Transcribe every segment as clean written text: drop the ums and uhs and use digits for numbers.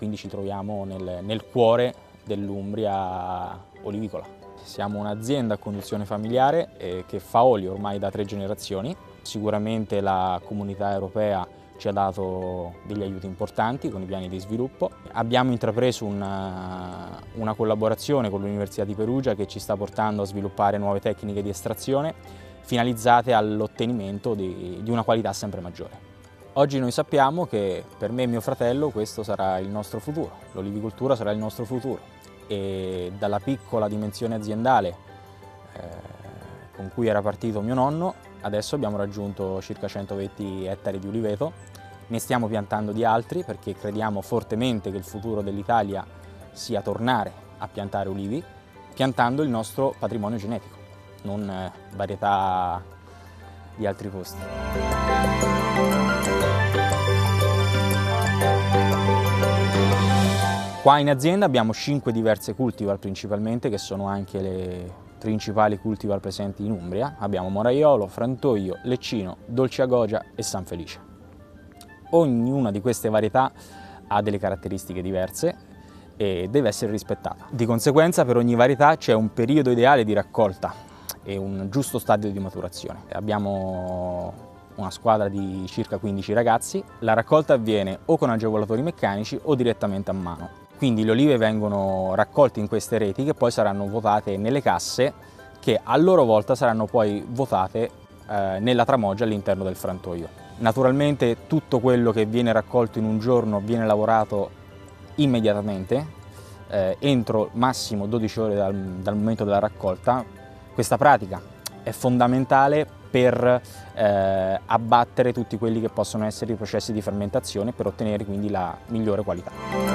quindi ci troviamo nel cuore dell'Umbria olivicola. Siamo un'azienda a conduzione familiare che fa olio ormai da 3 generazioni. Sicuramente la comunità europea ci ha dato degli aiuti importanti con i piani di sviluppo. Abbiamo intrapreso una collaborazione con l'Università di Perugia che ci sta portando a sviluppare nuove tecniche di estrazione finalizzate all'ottenimento di una qualità sempre maggiore. Oggi noi sappiamo che per me e mio fratello questo sarà il nostro futuro, l'olivicoltura sarà il nostro futuro e dalla piccola dimensione aziendale con cui era partito mio nonno, adesso abbiamo raggiunto circa 120 ettari di uliveto, ne stiamo piantando di altri perché crediamo fortemente che il futuro dell'Italia sia tornare a piantare ulivi, piantando il nostro patrimonio genetico, non varietà di altri posti. Qua in azienda abbiamo 5 diverse cultivar principalmente, che sono anche le principali cultivar presenti in Umbria. Abbiamo Moraiolo, Frantoio, Leccino, Dolce Agogia e San Felice. Ognuna di queste varietà ha delle caratteristiche diverse e deve essere rispettata. Di conseguenza per ogni varietà c'è un periodo ideale di raccolta e un giusto stadio di maturazione. Abbiamo una squadra di circa 15 ragazzi, la raccolta avviene o con agevolatori meccanici o direttamente a mano. Quindi le olive vengono raccolte in queste reti che poi saranno votate nelle casse che a loro volta saranno poi votate nella tramoggia all'interno del frantoio. Naturalmente tutto quello che viene raccolto in un giorno viene lavorato immediatamente, entro massimo 12 ore dal momento della raccolta. Questa pratica è fondamentale per abbattere tutti quelli che possono essere i processi di fermentazione per ottenere quindi la migliore qualità.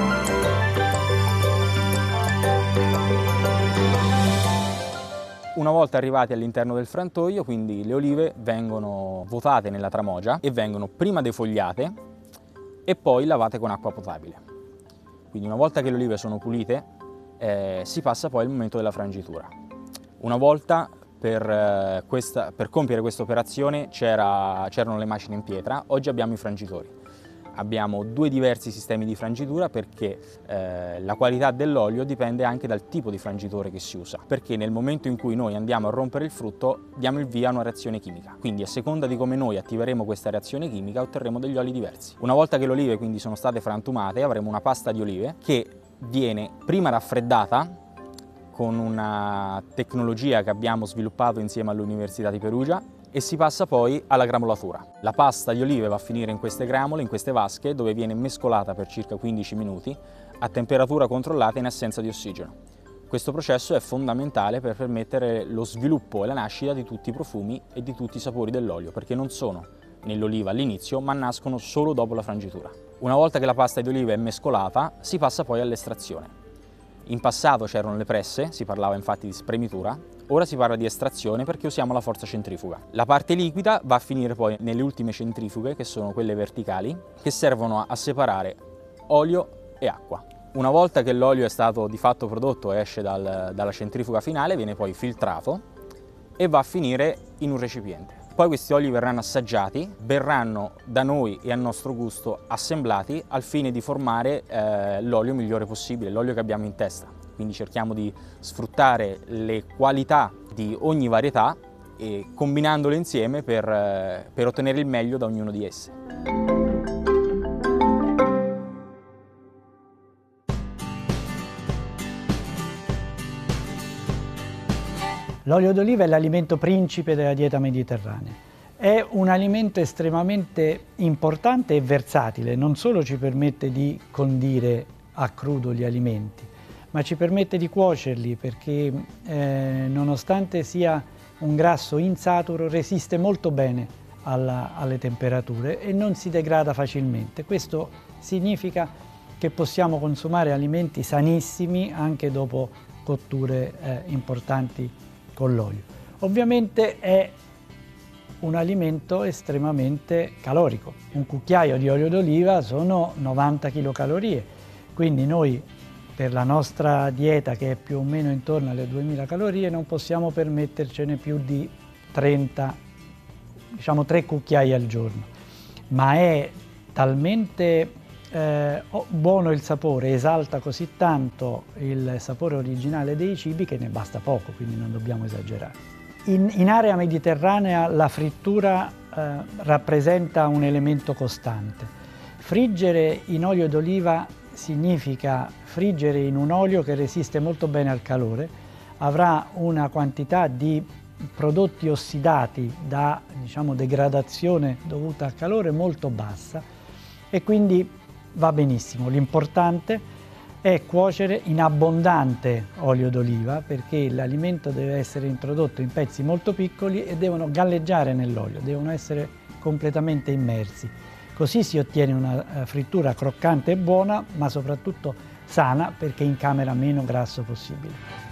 Una volta arrivati all'interno del frantoio, quindi le olive vengono votate nella tramogia e vengono prima defogliate e poi lavate con acqua potabile. Quindi una volta che le olive sono pulite si passa poi al momento della frangitura. Una volta per compiere questa operazione c'erano le macine in pietra, oggi abbiamo i frangitori. Abbiamo 2 diversi sistemi di frangitura perché la qualità dell'olio dipende anche dal tipo di frangitore che si usa, perché nel momento in cui noi andiamo a rompere il frutto diamo il via a una reazione chimica, quindi a seconda di come noi attiveremo questa reazione chimica otterremo degli oli diversi. Una volta che le olive quindi sono state frantumate avremo una pasta di olive che viene prima raffreddata con una tecnologia che abbiamo sviluppato insieme all'Università di Perugia e si passa poi alla gramolatura. La pasta di olive va a finire in queste gramole, in queste vasche, dove viene mescolata per circa 15 minuti a temperatura controllata in assenza di ossigeno. Questo processo è fondamentale per permettere lo sviluppo e la nascita di tutti i profumi e di tutti i sapori dell'olio, perché non sono nell'oliva all'inizio, ma nascono solo dopo la frangitura. Una volta che la pasta di olive è mescolata, si passa poi all'estrazione. In passato c'erano le presse, si parlava infatti di spremitura, ora si parla di estrazione perché usiamo la forza centrifuga. La parte liquida va a finire poi nelle ultime centrifughe, che sono quelle verticali, che servono a separare olio e acqua. Una volta che l'olio è stato di fatto prodotto e esce dalla centrifuga finale, viene poi filtrato e va a finire in un recipiente. Poi questi oli verranno assaggiati, verranno da noi e a nostro gusto assemblati al fine di formare l'olio migliore possibile, l'olio che abbiamo in testa. Quindi cerchiamo di sfruttare le qualità di ogni varietà e combinandole insieme per ottenere il meglio da ognuno di esse. L'olio d'oliva è l'alimento principe della dieta mediterranea. È un alimento estremamente importante e versatile, non solo ci permette di condire a crudo gli alimenti, ma ci permette di cuocerli perché nonostante sia un grasso insaturo resiste molto bene alle temperature e non si degrada facilmente. Questo significa che possiamo consumare alimenti sanissimi anche dopo cotture importanti con l'olio. Ovviamente è un alimento estremamente calorico. Un cucchiaio di olio d'oliva sono 90 kcal, quindi noi per la nostra dieta, che è più o meno intorno alle 2000 calorie, non possiamo permettercene più di 30, diciamo 3 cucchiai al giorno. Ma è talmente buono il sapore, esalta così tanto il sapore originale dei cibi che ne basta poco, quindi non dobbiamo esagerare. In area mediterranea la frittura rappresenta un elemento costante. Friggere in olio d'oliva significa friggere in un olio che resiste molto bene al calore, avrà una quantità di prodotti ossidati da, diciamo, degradazione dovuta al calore molto bassa e quindi va benissimo. L'importante è cuocere in abbondante olio d'oliva perché l'alimento deve essere introdotto in pezzi molto piccoli e devono galleggiare nell'olio, devono essere completamente immersi. Così si ottiene una frittura croccante e buona, ma soprattutto sana perché incamera meno grasso possibile.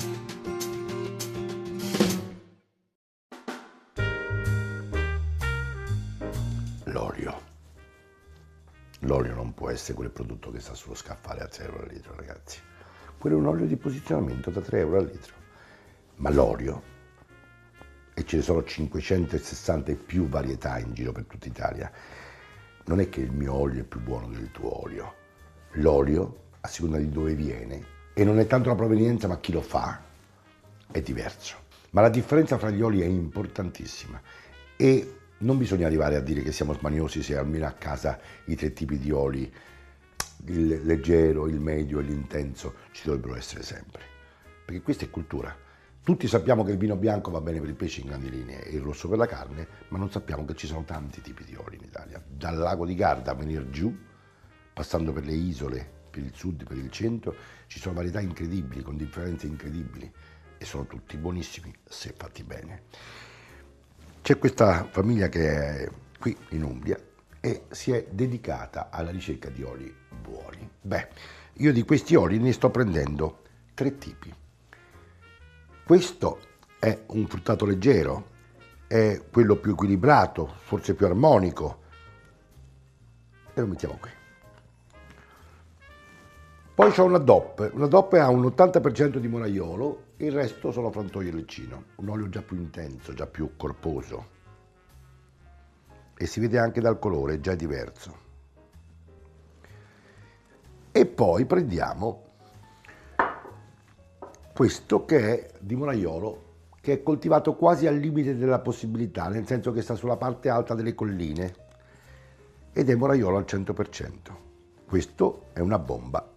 L'olio. L'olio non può essere quel prodotto che sta sullo scaffale a 3 euro al litro, ragazzi. Quello è un olio di posizionamento da 3 euro al litro. Ma l'olio, e ce ne sono 560 e più varietà in giro per tutta Italia, non è che il mio olio è più buono del tuo olio. L'olio, a seconda di dove viene, e non è tanto la provenienza ma chi lo fa, è diverso. Ma la differenza fra gli oli è importantissima e non bisogna arrivare a dire che siamo smaniosi se almeno a casa i 3 tipi di oli, il leggero, il medio e l'intenso, ci dovrebbero essere sempre. Perché questa è cultura. Tutti sappiamo che il vino bianco va bene per il pesce in grandi linee e il rosso per la carne, ma non sappiamo che ci sono tanti tipi di oli in Italia. Dal lago di Garda a venire giù, passando per le isole, per il sud, per il centro, ci sono varietà incredibili, con differenze incredibili e sono tutti buonissimi se fatti bene. C'è questa famiglia che è qui in Umbria e si è dedicata alla ricerca di oli buoni. Beh, io di questi oli ne sto prendendo 3 tipi. Questo è un fruttato leggero, è quello più equilibrato, forse più armonico, e lo mettiamo qui. Poi c'ho una DOP ha un 80% di moraiolo, il resto sono frantoio e leccino, un olio già più intenso, già più corposo. E si vede anche dal colore, già è diverso. E poi prendiamo questo che è di moraiolo, che è coltivato quasi al limite della possibilità, nel senso che sta sulla parte alta delle colline, ed è moraiolo al 100%. Questo è una bomba.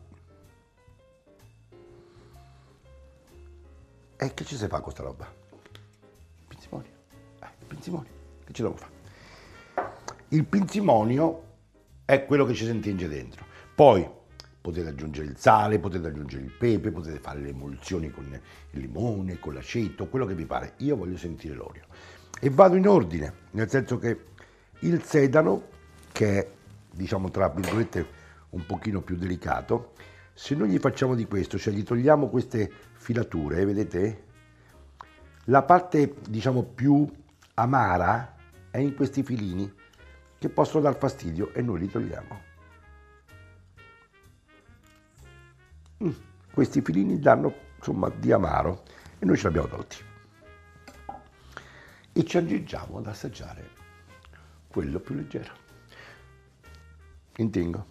E che ci si fa con questa roba? Pinzimonio. Pinzimonio. Che ci devo fare? Il pinzimonio è quello che ci si intinge dentro. Poi potete aggiungere il sale, potete aggiungere il pepe, potete fare le emulsioni con il limone, con l'aceto, quello che vi pare. Io voglio sentire l'olio. E vado in ordine, nel senso che il sedano, che è, diciamo, tra virgolette, un pochino più delicato, se noi gli facciamo di questo, cioè gli togliamo queste filature, vedete? La parte, diciamo, più amara è in questi filini che possono dar fastidio e noi li togliamo. Questi filini danno, insomma, di amaro e noi ce li abbiamo tolti. E ci aggiungiamo ad assaggiare quello più leggero. Intingo.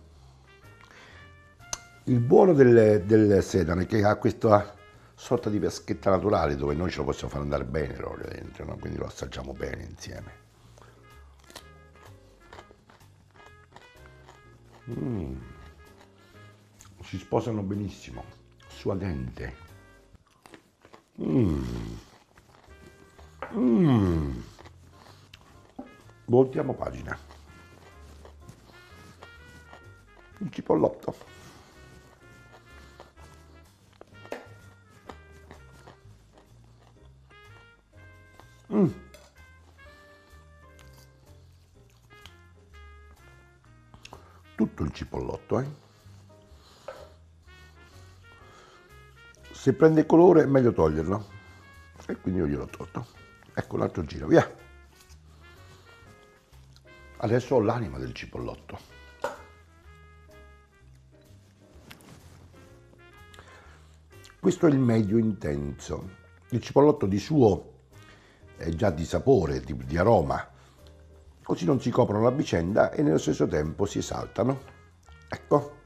Il buono del sedano è che ha questa sorta di vaschetta naturale dove noi ce lo possiamo far andare bene l'olio dentro, no? Quindi lo assaggiamo bene insieme. Si sposano benissimo, suadente. Voltiamo pagina. Il cipollotto. Tutto il cipollotto, Se prende colore è meglio toglierlo e quindi io gliel'ho tolto. Ecco l'altro giro, via. Adesso ho l'anima del cipollotto. Questo è il medio intenso. Il cipollotto di suo è già di sapore, di aroma, così non si coprono a vicenda e nello stesso tempo si esaltano. Ecco.